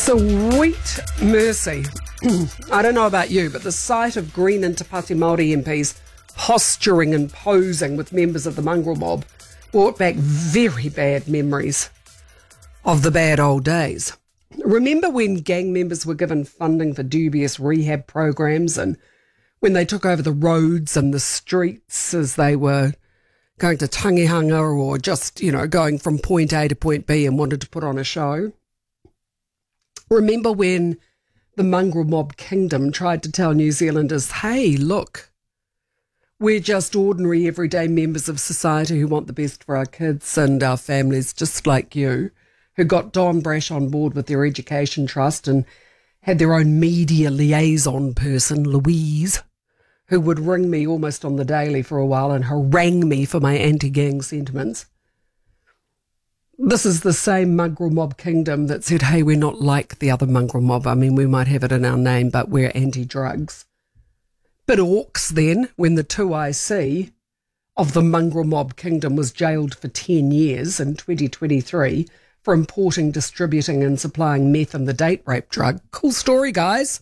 Sweet mercy. I don't know about you, but the sight of Green and Te Pāti Māori MPs posturing and posing with members of the mongrel mob brought back very bad memories of the bad old days. Remember when gang members were given funding for dubious rehab programs and when they took over the roads and the streets as they were going to tangihanga or just, going from point A to point B and wanted to put on a show? Remember when the mongrel mob kingdom tried to tell New Zealanders, hey, look, we're just ordinary everyday members of society who want the best for our kids and our families, just like you, who got Don Brash on board with their education trust and had their own media liaison person, Louise, who would ring me almost on the daily for a while and harangue me for my anti-gang sentiments. This is the same mongrel mob kingdom that said, hey, we're not like the other mongrel mob. I mean, we might have it in our name, but we're anti-drugs. But Orcs then, when the 2IC of the mongrel mob kingdom was jailed for 10 years in 2023 for importing, distributing and supplying meth and the date rape drug. Cool story, guys.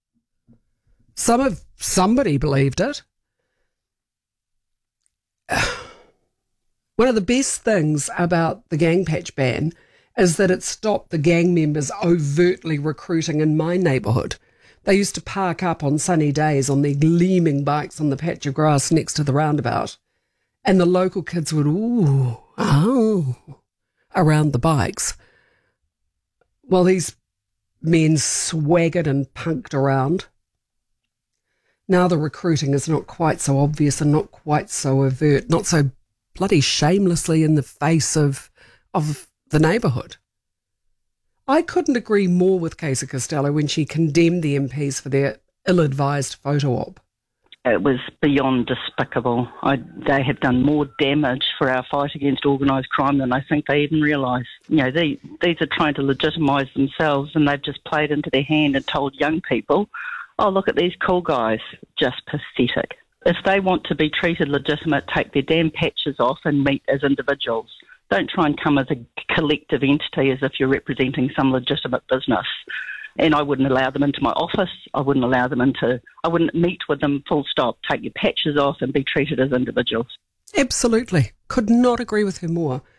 Somebody believed it. One of the best things about the gang patch ban is that it stopped the gang members overtly recruiting in my neighbourhood. They used to park up on sunny days on their gleaming bikes on the patch of grass next to the roundabout, and the local kids would, around the bikes, while these men swaggered and punked around. Now the recruiting is not quite so obvious and not quite so overt, not so bloody shamelessly in the face of the neighbourhood. I couldn't agree more with Casey Costello when she condemned the MPs for their ill-advised photo op. It was beyond despicable. They have done more damage for our fight against organised crime than I think they even realise. These are trying to legitimise themselves, and they've just played into their hand and told young people, oh, look at these cool guys. Just pathetic. If they want to be treated legitimate, take their damn patches off and meet as individuals. Don't try and come as a collective entity as if you're representing some legitimate business. And I wouldn't allow them into my office. I wouldn't meet with them, full stop. Take your patches off and be treated as individuals. Absolutely. Could not agree with her more.